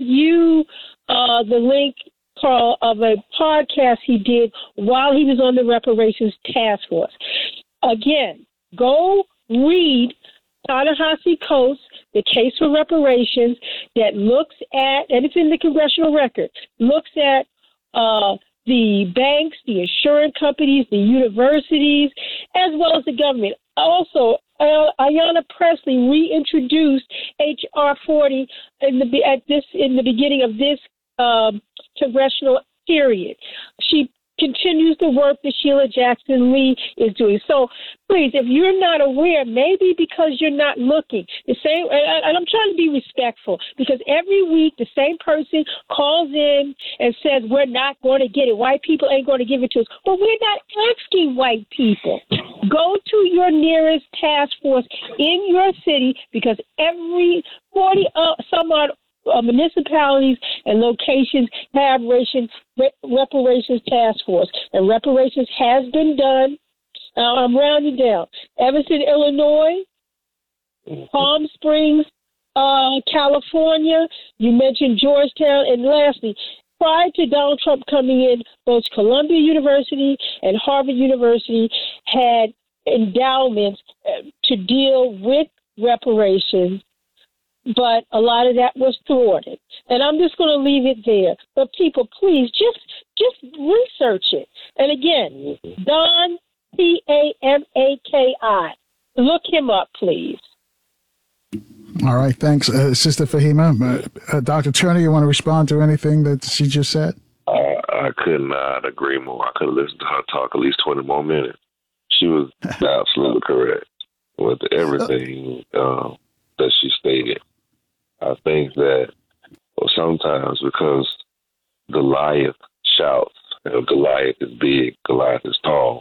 you the link, Carl, of a podcast he did while he was on the reparations task force. Again, go read Ta-Nehisi Coates, The Case for Reparations, that looks at, and it's in the congressional record, looks at the banks, the insurance companies, the universities, as well as the government. Also, Ayanna Pressley reintroduced H.R. 40 in the beginning of this congressional period. She continues the work that Sheila Jackson Lee is doing. So please, if you're not aware, maybe because you're not looking, the same, and I'm trying to be respectful, because every week the same person calls in and says, we're not going to get it. White people ain't going to give it to us. Well, we're not asking white people. Go to your nearest task force in your city, because every 40 some odd municipalities and locations have reparations task force, and reparations has been done. I'm rounding down: Evanston, Illinois, Palm Springs, California. You mentioned Georgetown, and lastly, prior to Donald Trump coming in, both Columbia University and Harvard University had endowments to deal with reparations. But a lot of that was thwarted. And I'm just going to leave it there. But people, please, just research it. And again, Don, Pamaki. Look him up, please. All right, thanks. Sister Fahima. Dr. Turner, you want to respond to anything that she just said? I could not agree more. I could have listened to her talk at least 20 more minutes. She was absolutely correct with everything that she stated. I think that sometimes because Goliath shouts, Goliath is big, Goliath is tall,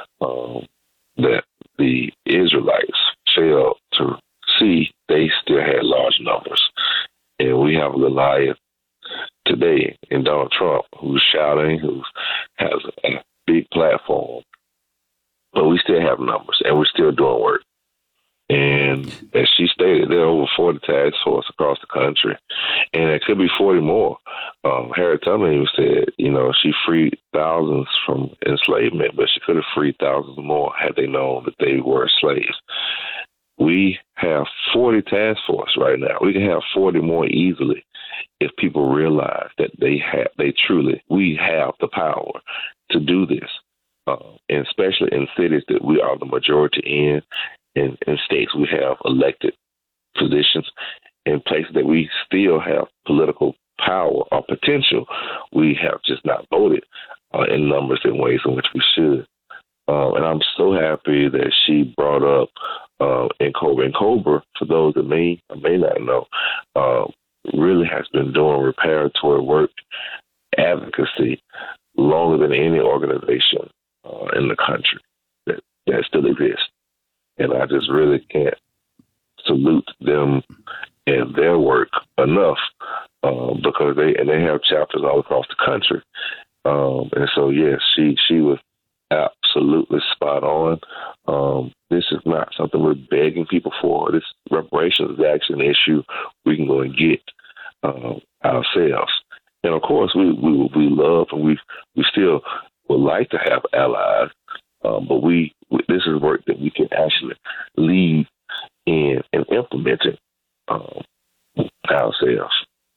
that the Israelites failed to see they still had large numbers. And we have Goliath today in Donald Trump, who's shouting, who has a big platform, but we still have numbers and we're still doing work. And as she stated, there are over 40 task forces across the country, and it could be 40 more. Harriet Tubman even said, she freed thousands from enslavement, but she could have freed thousands more had they known that they were slaves. We have 40 task forces right now. We can have 40 more easily if people realize that we have the power to do this, and especially in cities that we are the majority in. In states, we have elected positions. In places that we still have political power or potential, we have just not voted in numbers and ways in which we should. And I'm so happy that she brought up N'COBRA. And N'COBRA, for those that may or may not know, really has been doing reparatory work, advocacy, longer than any organization in the country that still exists. And I just really can't salute them and their work enough because they have chapters all across the country. And so, yes, she was absolutely spot on. This is not something we're begging people for. This reparations is actually an issue we can go and get ourselves. And of course, we love and we still would like to have allies, but this is work that we can actually lead in and implement it ourselves.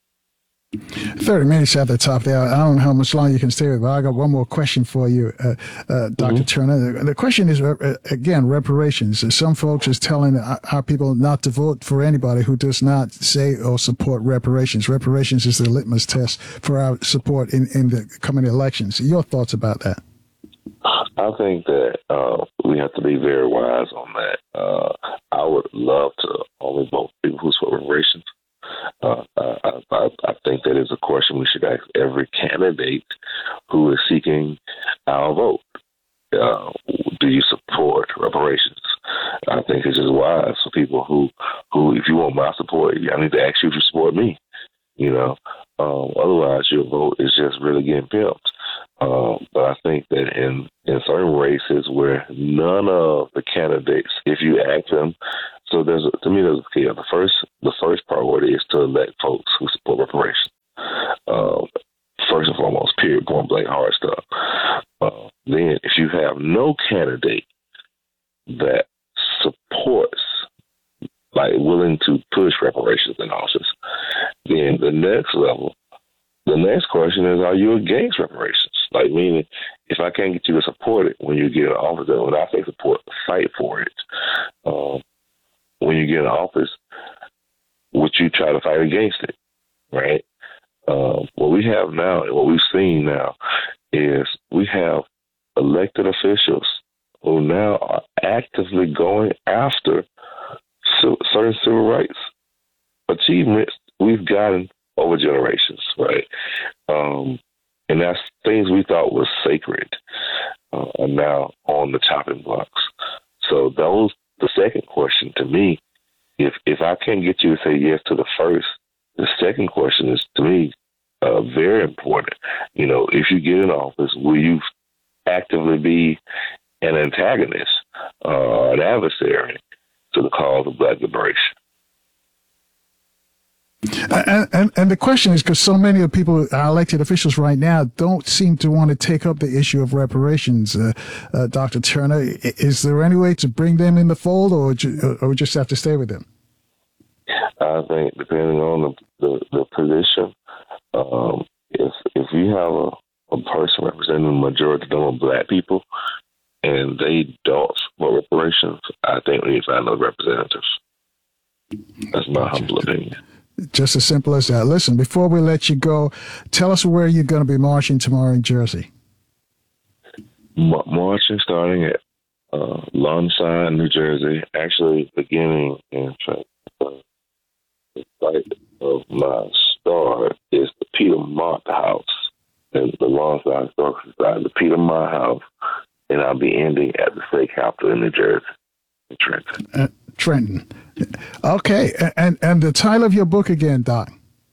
30 minutes at the top there. I don't know how much longer you can stay with, but I got one more question for you, Dr. Turner. The question is, again, reparations. Some folks is telling our people not to vote for anybody who does not say or support reparations. Reparations is the litmus test for our support in the coming elections. Your thoughts about that? I think that we have to be very wise on that. I would love to only vote for people who support reparations. I think that is a question we should ask every candidate who is seeking our vote. Do you support reparations? I think it's just wise for people who if you want my support, I need to ask you if you support me. Otherwise your vote is just really getting pimped. But I think that in certain races where none of the candidates, if you ask them, so there's a scale. The first priority is to elect folks who support reparations. period, point blank hard stuff. Then if you have no candidate that supports, like willing to push reparations in office, then the next level, the next question is, are you against reparations? Like, meaning, if I can't get you to support it when you get in office, then when I say support, fight for it. When you get in office, would you try to fight against it, right? What we have now and what we've seen now is we have elected officials who now are actively going after certain civil rights achievements we've gotten over generations, right? And that's things we thought was sacred are now on the chopping blocks. So the second question to me, if I can't get you to say yes to the first, the second question is, to me, very important. You know, if you get in office, will you actively be an antagonist or an adversary to the cause of Black liberation? And the question is, because so many of the people, our elected officials right now, don't seem to want to take up the issue of reparations. Dr. Turner, is there any way to bring them in the fold, or we just have to stay with them? I think depending on the position, if you have a person representing the majority of Black people and they don't support reparations, I think we need to find those representatives. That's my humble opinion. Just as simple as that. Listen, before we let you go, tell us where you're going to be marching tomorrow in Jersey. Marching starting at Lawnside, New Jersey. Actually, beginning in fact, the site of my start is the Peter Mott House, and the Lawnside Historical Society, the Peter Mott House, and I'll be ending at the state capitol in New Jersey, in Trenton. Trenton. Okay, and the title of your book again, Doc?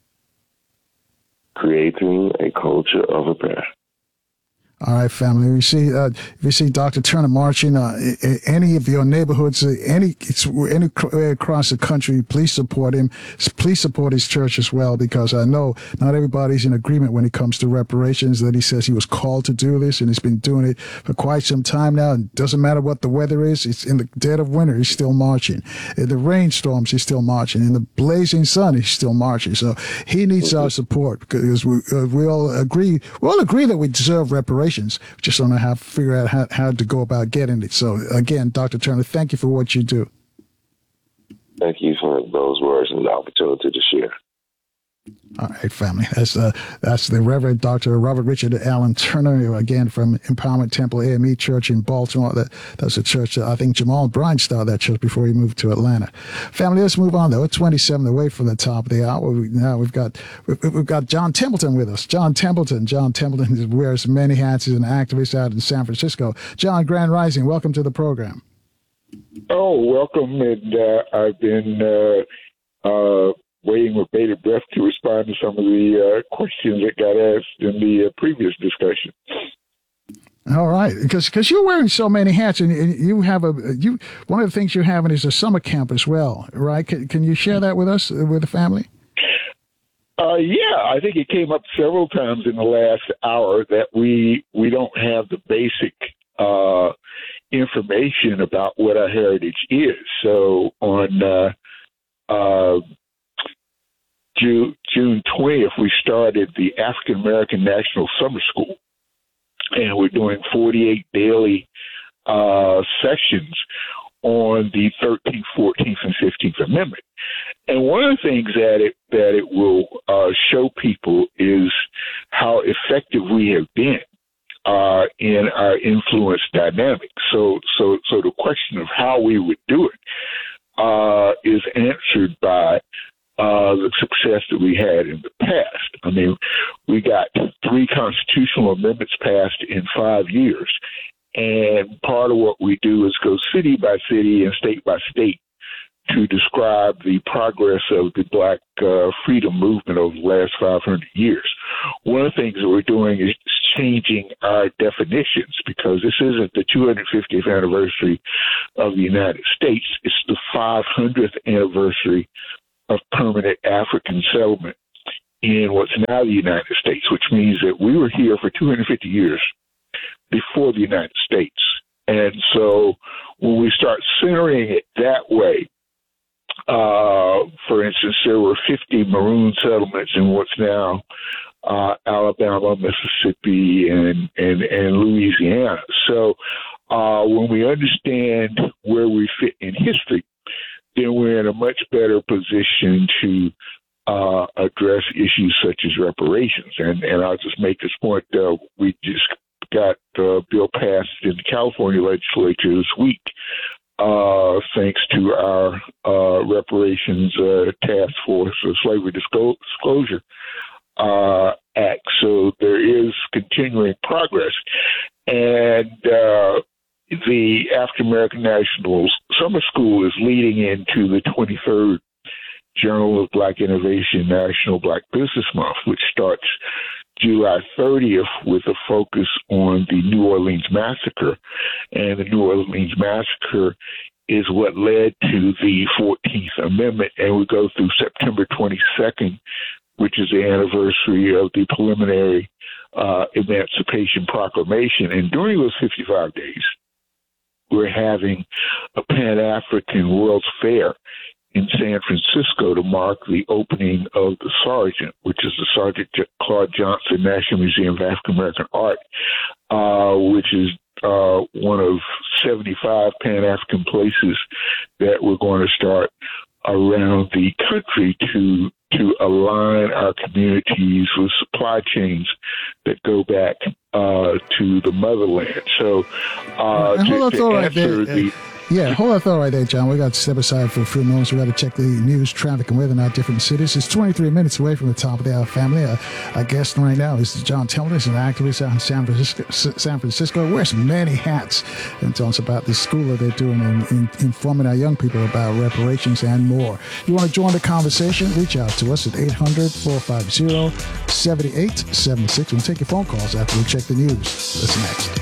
Creating a Culture of Repair. All right, family. If you see Dr. Turner marching any of your neighborhoods, anywhere across the country, please support him. Please support his church as well, because I know not everybody's in agreement when it comes to reparations. That he says he was called to do this, and he's been doing it for quite some time now. And it doesn't matter what the weather is. It's in the dead of winter, he's still marching. In the rainstorms, he's still marching. In the blazing sun, he's still marching. So he needs our support, because we all agree. We all agree that we deserve reparations. Just don't know how to figure out how to go about getting it. So again, Dr. Turner, thank you for what you do. Thank you for those words and the opportunity to share. All right, family. That's the Reverend Dr. Robert Richard Allen Turner, again, from Empowerment Temple AME Church in Baltimore. That's a church that I think Jamal Bryant started that church before he moved to Atlanta. Family, let's move on, though. We're 27 away from the top of the hour. Now we've got John Templeton with us. John Templeton wears many hats. He's an activist out in San Francisco. John, Grand Rising, welcome to the program. Oh, welcome. And I've been waiting with bated breath to respond to some of the questions that got asked in the previous discussion. All right, because you're wearing so many hats, and you have one of the things you're having is a summer camp as well, right? Can you share that with us, with the family? Yeah, I think it came up several times in the last hour that we don't have the basic information about what our heritage is. So on June 20th, we started the African American National Summer School, and we're doing 48 daily sessions on the 13th, 14th, and 15th Amendment. And one of the things that it will show people is how effective we have been in our influence dynamic. So the question of how we would do it is answered by the success that we had in the past. I mean, we got 3 constitutional amendments passed in 5 years. And part of what we do is go city by city and state by state to describe the progress of the Black freedom movement over the last 500 years. One of the things that we're doing is changing our definitions, because this isn't the 250th anniversary of the United States. It's the 500th anniversary of permanent African settlement in what's now the United States, which means that we were here for 250 years before the United States. And so when we start centering it that way, for instance, there were 50 Maroon settlements in what's now Alabama, Mississippi, and Louisiana. So when we understand where we fit in history, then we're in a much better position to address issues such as reparations. And I'll just make this point. We just got a bill passed in the California legislature this week, thanks to our reparations task force, Slavery Disclosure Act. So there is continuing progress. And the African American National Summer School is leading into the 23rd Journal of Black Innovation National Black Business Month, which starts July 30th with a focus on the New Orleans Massacre. And the New Orleans Massacre is what led to the 14th Amendment. And we go through September 22nd, which is the anniversary of the preliminary Emancipation Proclamation. And during those 55 days, we're having a Pan-African World's Fair in San Francisco to mark the opening of the Sargent, which is the Sergeant Claude Johnson National Museum of African American Art, which is one of 75 Pan-African places that we're going to start around the country to align our communities with supply chains that go back to the motherland. So hold on thought right there, John. We got to step aside for a few moments. We got to check the news, traffic, and weather in our different cities. It's 23 minutes away from the top of the hour, family. Our guest right now is John Tillman, an activist out in San Francisco. Wears many hats and tells us about the school that they're doing in informing our young people about reparations and more. You want to join the conversation? Reach out to us at 800-450-7876. We'll take your phone calls after we check the news. That's next.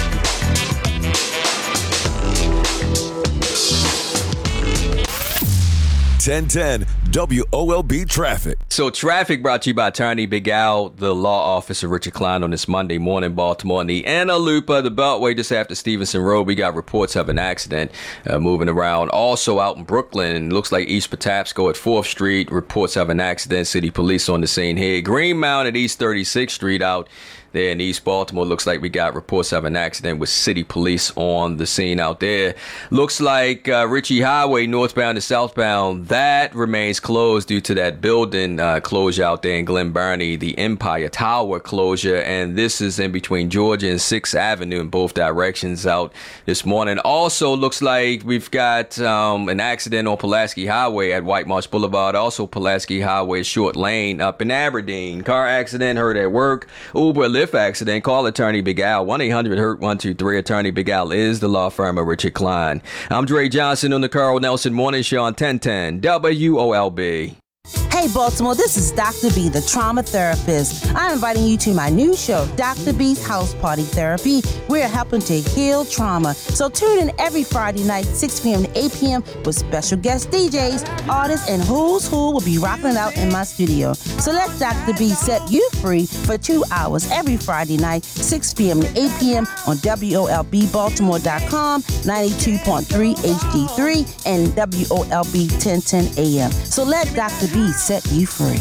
1010 WOLB Traffic. So traffic brought to you by Attorney Big Al, the law officer Richard Klein on this Monday morning, Baltimore. In the Anna Lupa, the Beltway just after Stevenson Road, we got reports of an accident moving around. Also out in Brooklyn, looks like East Patapsco at 4th Street, reports of an accident. City police on the scene here. Greenmount at East 36th Street out there in East Baltimore. Looks like we got reports of an accident with city police on the scene out there. Looks like Ritchie Highway, northbound to southbound, that remains closed due to that building closure out there in Glen Burnie, the Empire Tower closure. And this is in between Georgia and 6th Avenue in both directions out this morning. Also looks like we've got an accident on Pulaski Highway at White Marsh Boulevard. Also Pulaski Highway short lane up in Aberdeen. Car accident, hurt at work. Uber Lyft accident. Call Attorney Big Al. 1-800-HURT-123. Attorney Big Al is the law firm of Richard Klein. I'm Dre Johnson on the Carl Nelson Morning Show on 1010 WOLB. Hey Baltimore, this is Dr. B, the trauma therapist. I'm inviting you to my new show, Dr. B's House Party Therapy. We're helping to heal trauma. So tune in every Friday night, 6 p.m. to 8 p.m. with special guest DJs, artists, and who's who will be rocking it out in my studio. So let Dr. B set you free for 2 hours every Friday night, 6 p.m. to 8 p.m. on WOLBbaltimore.com, 92.3 HD3, and WOLB 1010 AM. So let Dr. B set you free.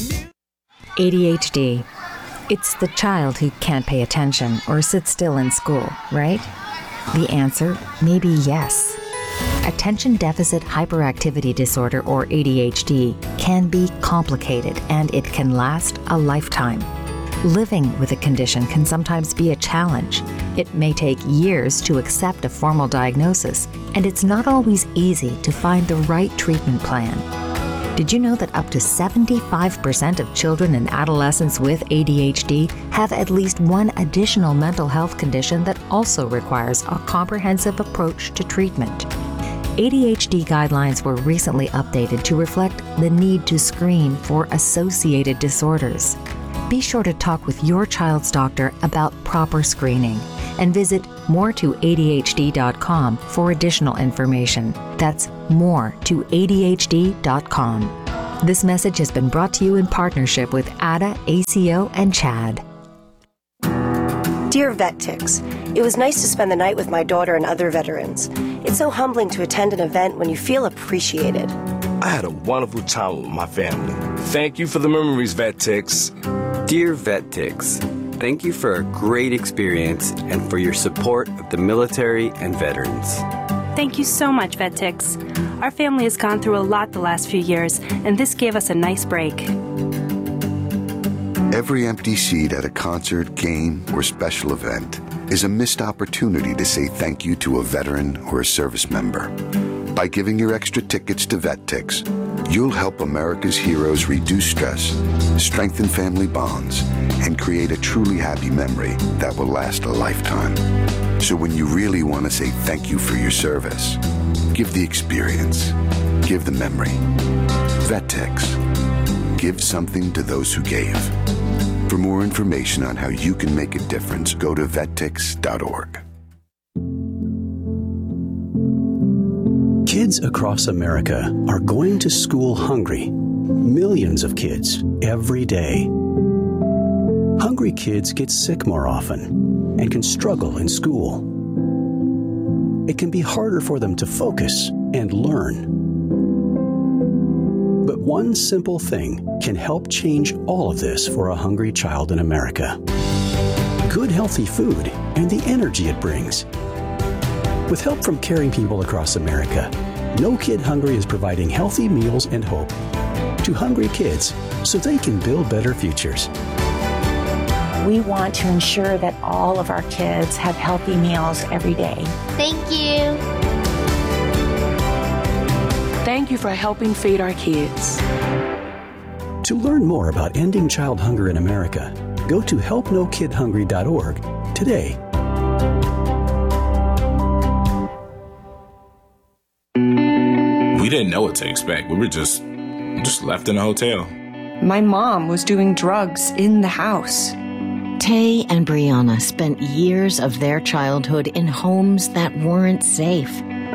ADHD. It's the child who can't pay attention or sit still in school, right? The answer may be yes. Attention Deficit Hyperactivity Disorder, or ADHD, can be complicated and it can last a lifetime. Living with a condition can sometimes be a challenge. It may take years to accept a formal diagnosis, and it's not always easy to find the right treatment plan. Did you know that up to 75% of children and adolescents with ADHD have at least one additional mental health condition that also requires a comprehensive approach to treatment? ADHD guidelines were recently updated to reflect the need to screen for associated disorders. Be sure to talk with your child's doctor about proper screening and visit more2adhd.com for additional information. That's more2adhd.com. This message has been brought to you in partnership with ADA, ACO, and CHAD. Dear VetTix, it was nice to spend the night with my daughter and other veterans. It's so humbling to attend an event when you feel appreciated. I had a wonderful time with my family. Thank you for the memories, VetTix. Dear VetTix, thank you for a great experience and for your support of the military and veterans. Thank you so much, VetTix. Our family has gone through a lot the last few years, and this gave us a nice break. Every empty seat at a concert, game, or special event is a missed opportunity to say thank you to a veteran or a service member. By giving your extra tickets to VetTix, you'll help America's heroes reduce stress, strengthen family bonds, and create a truly happy memory that will last a lifetime. So when you really want to say thank you for your service, give the experience, give the memory. VetTix. Give something to those who gave. For more information on how you can make a difference, go to vettix.org. Kids across America are going to school hungry. Millions of kids every day. Hungry kids get sick more often and can struggle in school. It can be harder for them to focus and learn. But one simple thing can help change all of this for a hungry child in America. Good, healthy food and the energy it brings. With help from caring people across America, No Kid Hungry is providing healthy meals and hope to hungry kids so they can build better futures. We want to ensure that all of our kids have healthy meals every day. Thank you. Thank you for helping feed our kids. To learn more about ending child hunger in America, go to helpnokidhungry.org today. We didn't know what to expect. We were just left in a hotel. My mom was doing drugs in the house. Tay and Brianna spent years of their childhood in homes that weren't safe.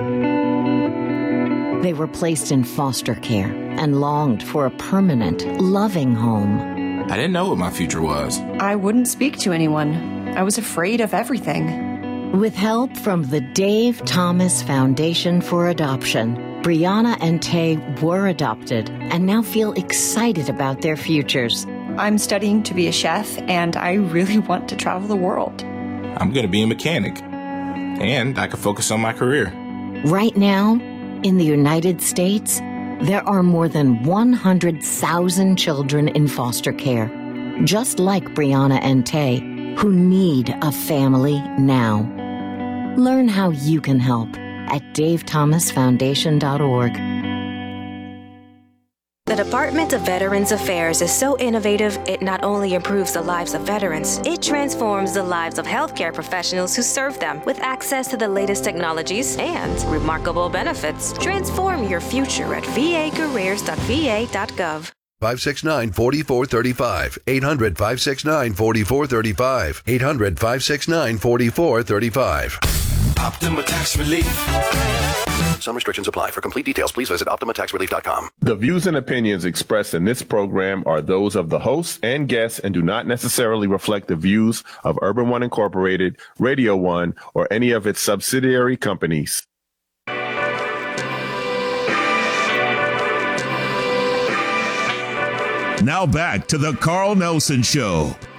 They were placed in foster care and longed for a permanent, loving home. I didn't know what my future was. I wouldn't speak to anyone. I was afraid of everything. With help from the Dave Thomas Foundation for Adoption, Brianna and Tay were adopted and now feel excited about their futures. I'm studying to be a chef, and I really want to travel the world. I'm going to be a mechanic, and I can focus on my career. Right now, in the United States, there are more than 100,000 children in foster care, just like Brianna and Tay, who need a family now. Learn how you can help at davethomasfoundation.org. The Department of Veterans Affairs is so innovative, it not only improves the lives of veterans, it transforms the lives of healthcare professionals who serve them with access to the latest technologies and remarkable benefits. Transform your future at vacareers.va.gov. 569-4435. 800-569-4435. 800-569-4435. Optima Tax Relief. Some restrictions apply. For complete details, please visit OptimaTaxRelief.com. The views and opinions expressed in this program are those of the hosts and guests and do not necessarily reflect the views of Urban One Incorporated, Radio One, or any of its subsidiary companies. Now back to the Carl Nelson Show